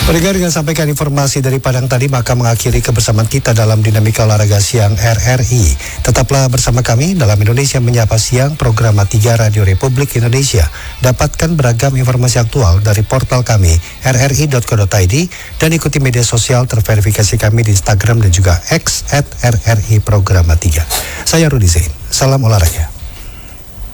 Pendengar, dengan sampaikan informasi dari Padang tadi, maka mengakhiri kebersamaan kita dalam Dinamika Olahraga Siang RRI. Tetaplah bersama kami dalam Indonesia Menyapa Siang, program 3 Radio Republik Indonesia. Dapatkan beragam informasi aktual dari portal kami rri.co.id dan ikuti media sosial terverifikasi kami di Instagram dan juga X @RRI Program 3. Saya Rudi Zain. Salam olahraga.